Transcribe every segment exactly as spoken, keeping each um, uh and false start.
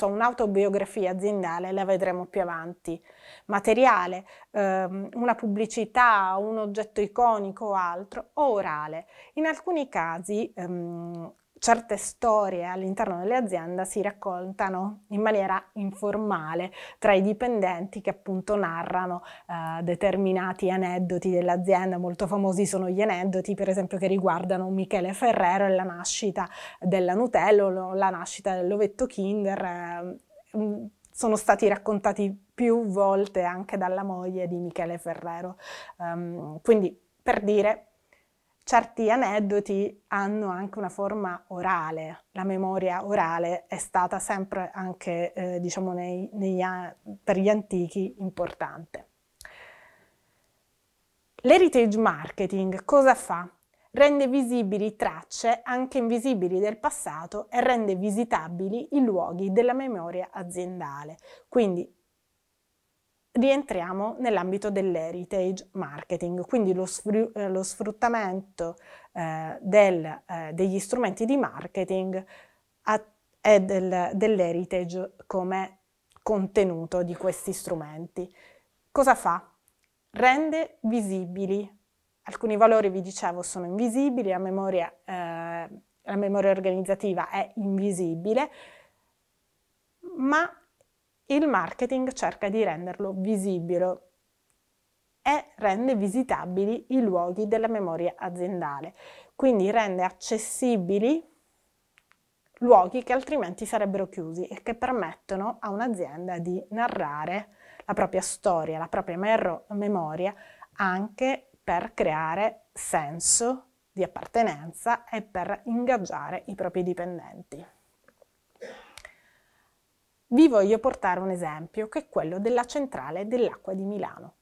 so, un'autobiografia aziendale la vedremo più avanti. Materiale, ehm, una pubblicità, un oggetto iconico o altro, o orale. In alcuni casi ehm, certe storie all'interno delle aziende si raccontano in maniera informale tra i dipendenti che appunto narrano eh, determinati aneddoti dell'azienda. Molto famosi sono gli aneddoti, per esempio, che riguardano Michele Ferrero e la nascita della Nutella o la nascita dell'ovetto Kinder. Eh, sono stati raccontati più volte anche dalla moglie di Michele Ferrero. Um, quindi, per dire, certi aneddoti hanno anche una forma orale. La memoria orale è stata sempre anche, eh, diciamo, nei, negli, per gli antichi importante. L'heritage marketing cosa fa? Rende visibili tracce anche invisibili del passato e rende visitabili i luoghi della memoria aziendale. Quindi rientriamo nell'ambito dell'heritage marketing, quindi lo, sfru- eh, lo sfruttamento eh, del, eh, degli strumenti di marketing a, e del, dell'heritage come contenuto di questi strumenti. Cosa fa? Rende visibili. Alcuni valori, vi dicevo, sono invisibili, la memoria, eh, la memoria organizzativa è invisibile, ma il marketing cerca di renderlo visibile e rende visitabili i luoghi della memoria aziendale, quindi rende accessibili luoghi che altrimenti sarebbero chiusi e che permettono a un'azienda di narrare la propria storia, la propria memoria, anche per creare senso di appartenenza e per ingaggiare i propri dipendenti. Vi voglio portare un esempio, che è quello della centrale dell'acqua di Milano.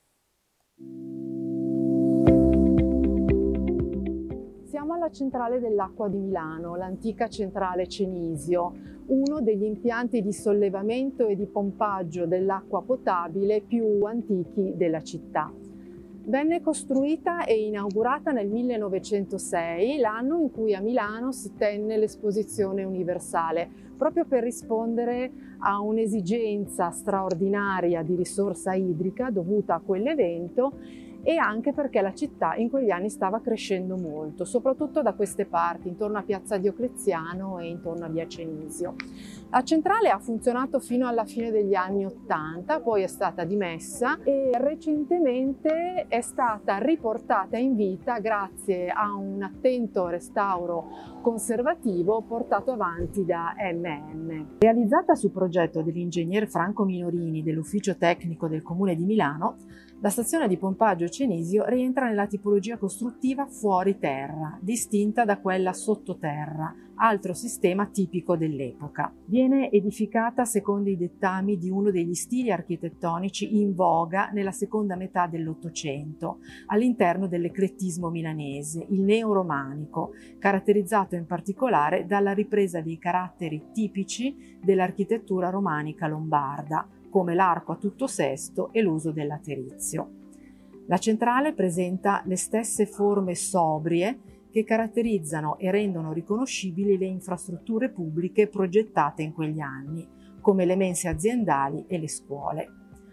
Siamo alla centrale dell'acqua di Milano, l'antica centrale Cenisio, uno degli impianti di sollevamento e di pompaggio dell'acqua potabile più antichi della città. Venne costruita e inaugurata nel millenovecentosei, l'anno in cui a Milano si tenne l'Esposizione Universale, proprio per rispondere a un'esigenza straordinaria di risorsa idrica dovuta a quell'evento e anche perché la città in quegli anni stava crescendo molto, soprattutto da queste parti, intorno a Piazza Diocleziano e intorno a Via Cenisio. La centrale ha funzionato fino alla fine degli anni ottanta, poi è stata dimessa e recentemente è stata riportata in vita grazie a un attento restauro conservativo portato avanti da emme emme. Realizzata su progetto dell'ingegner Franco Minorini dell'Ufficio Tecnico del Comune di Milano, la stazione di pompaggio Cenisio rientra nella tipologia costruttiva fuori terra, distinta da quella sottoterra, altro sistema tipico dell'epoca. Viene edificata secondo i dettami di uno degli stili architettonici in voga nella seconda metà dell'Ottocento, all'interno dell'eclettismo milanese, il neoromanico, caratterizzato in particolare dalla ripresa dei caratteri tipici dell'architettura romanica lombarda, come l'arco a tutto sesto e l'uso del laterizio. La centrale presenta le stesse forme sobrie che caratterizzano e rendono riconoscibili le infrastrutture pubbliche progettate in quegli anni, come le mense aziendali e le scuole.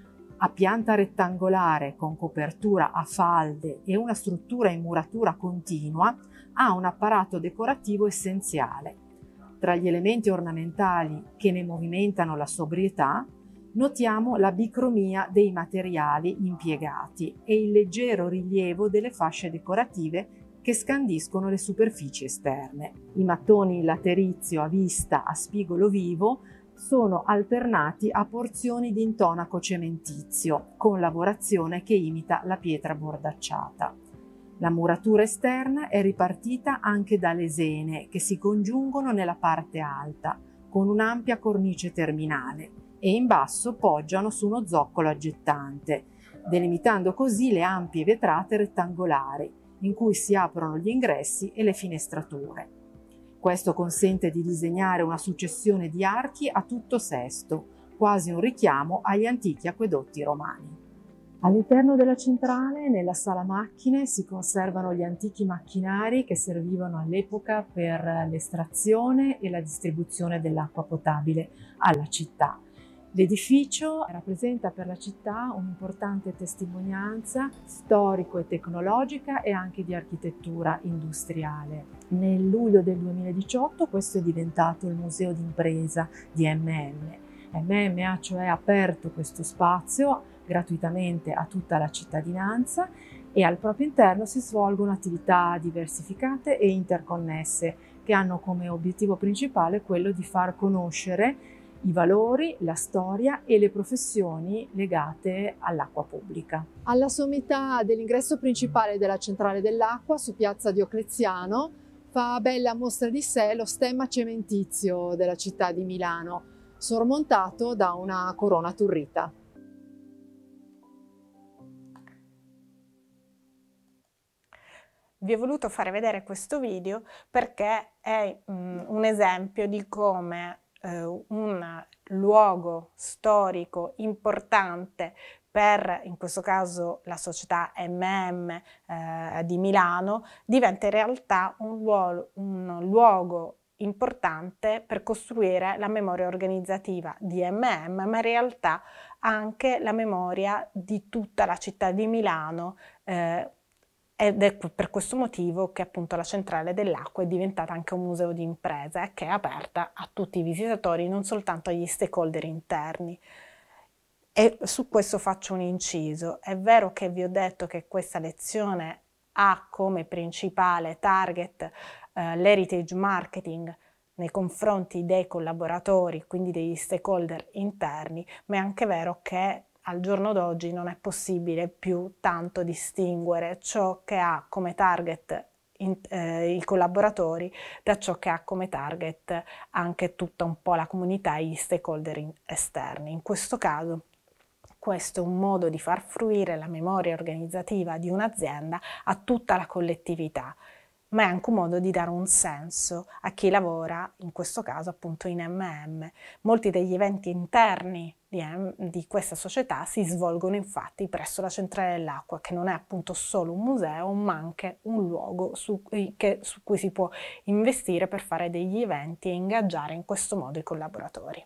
A pianta rettangolare con copertura a falde e una struttura in muratura continua, ha un apparato decorativo essenziale. Tra gli elementi ornamentali che ne movimentano la sobrietà, notiamo la bicromia dei materiali impiegati e il leggero rilievo delle fasce decorative che scandiscono le superfici esterne. I mattoni in laterizio a vista a spigolo vivo sono alternati a porzioni di intonaco cementizio, con lavorazione che imita la pietra bordacciata. La muratura esterna è ripartita anche da lesene che si congiungono nella parte alta, con un'ampia cornice terminale, e in basso poggiano su uno zoccolo aggettante, delimitando così le ampie vetrate rettangolari, in cui si aprono gli ingressi e le finestrature. Questo consente di disegnare una successione di archi a tutto sesto, quasi un richiamo agli antichi acquedotti romani. All'interno della centrale, nella sala macchine, si conservano gli antichi macchinari che servivano all'epoca per l'estrazione e la distribuzione dell'acqua potabile alla città. L'edificio rappresenta per la città un'importante testimonianza storico e tecnologica e anche di architettura industriale. Nel luglio del duemiladiciotto questo è diventato il museo d'impresa di emme emme. emme emme ha cioè aperto questo spazio gratuitamente a tutta la cittadinanza e al proprio interno si svolgono attività diversificate e interconnesse che hanno come obiettivo principale quello di far conoscere i valori, la storia e le professioni legate all'acqua pubblica. Alla sommità dell'ingresso principale della centrale dell'acqua su piazza Diocleziano fa bella mostra di sé lo stemma cementizio della città di Milano, sormontato da una corona turrita. Vi ho voluto fare vedere questo video perché è um, un esempio di come eh, un luogo storico importante per, in questo caso, la società emme emme eh, di Milano, diventa in realtà un, luogo, un luogo importante per costruire la memoria organizzativa di emme emme, ma in realtà anche la memoria di tutta la città di Milano, eh, ed è per questo motivo che appunto la centrale dell'acqua è diventata anche un museo di impresa e che è aperta a tutti i visitatori, non soltanto agli stakeholder interni. E su questo faccio un inciso. È vero che vi ho detto che questa lezione ha come principale target eh, l'heritage marketing nei confronti dei collaboratori, quindi degli stakeholder interni, ma è anche vero che al giorno d'oggi non è possibile più tanto distinguere ciò che ha come target in, eh, i collaboratori da ciò che ha come target anche tutta un po' la comunità e gli stakeholder in, esterni. In questo caso questo è un modo di far fruire la memoria organizzativa di un'azienda a tutta la collettività, ma è anche un modo di dare un senso a chi lavora, in questo caso appunto in emme emme. Molti degli eventi interni di, di questa società si svolgono infatti presso la centrale dell'acqua, che non è appunto solo un museo, ma anche un luogo su, che, su cui si può investire per fare degli eventi e ingaggiare in questo modo i collaboratori.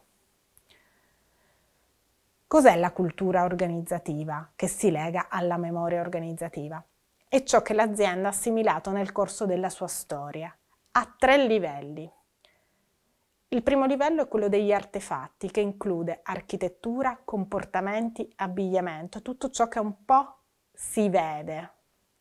Cos'è la cultura organizzativa che si lega alla memoria organizzativa? È ciò che l'azienda ha assimilato nel corso della sua storia, a tre livelli. Il primo livello è quello degli artefatti, che include architettura, comportamenti, abbigliamento, tutto ciò che un po' si vede.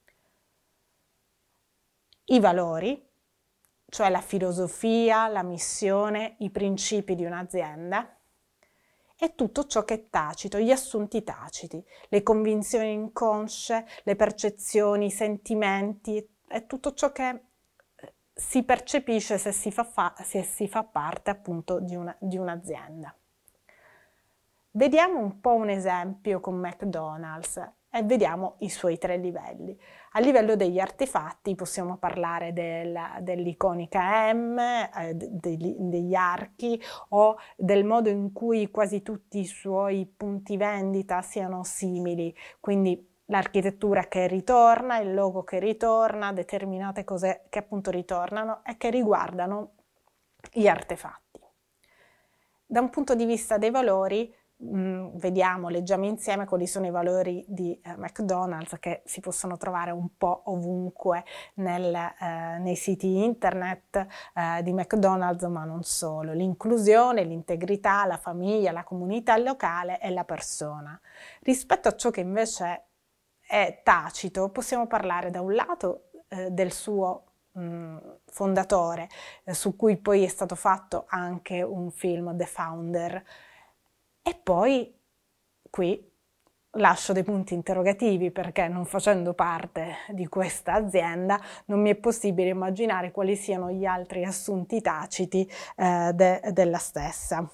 I valori, cioè la filosofia, la missione, i principi di un'azienda, e tutto ciò che è tacito, gli assunti taciti, le convinzioni inconsce, le percezioni, i sentimenti, è tutto ciò che si percepisce se si fa, fa, se si fa parte appunto di, una, di un'azienda. Vediamo un po' un esempio con McDonald's e vediamo i suoi tre livelli. A livello degli artefatti possiamo parlare del, dell'iconica M, eh, degli, degli archi o del modo in cui quasi tutti i suoi punti vendita siano simili, quindi l'architettura che ritorna, il logo che ritorna, determinate cose che appunto ritornano e che riguardano gli artefatti. Da un punto di vista dei valori, mh, vediamo, leggiamo insieme quali sono i valori di eh, McDonald's, che si possono trovare un po' ovunque nel, eh, nei siti internet eh, di McDonald's, ma non solo. L'inclusione, l'integrità, la famiglia, la comunità locale e la persona. Rispetto a ciò che invece è tacito, possiamo parlare da un lato eh, del suo mh, fondatore, eh, su cui poi è stato fatto anche un film, The Founder, e poi qui lascio dei punti interrogativi perché non facendo parte di questa azienda non mi è possibile immaginare quali siano gli altri assunti taciti eh, de della stessa.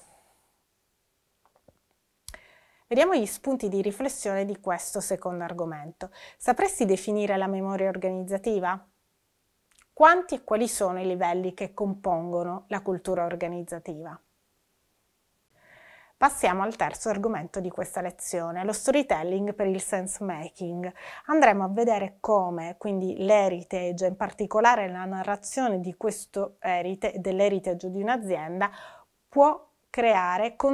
Vediamo gli spunti di riflessione di questo secondo argomento. Sapresti definire la memoria organizzativa? Quanti e quali sono i livelli che compongono la cultura organizzativa? Passiamo al terzo argomento di questa lezione, lo storytelling per il sense making. Andremo a vedere come quindi l'heritage, in particolare la narrazione di questo heritage, dell'heritage di un'azienda, può creare